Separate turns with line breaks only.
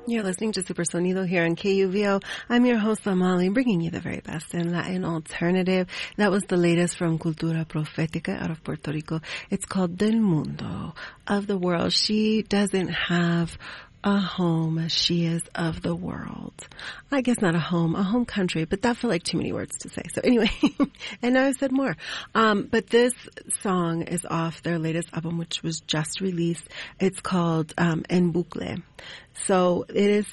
You're listening to Supersonido here on KUVO. I'm your host, Amali, bringing you the very best in Latin alternative. That was the latest from Cultura Profética out of Puerto Rico. It's called Del Mundo, of the world. She doesn't have a home. She is of the world. I guess not a home country, but that felt like too many words to say. So anyway, and now I've said more. But this song is off their latest album, which was just released. It's called En Bucle. So it is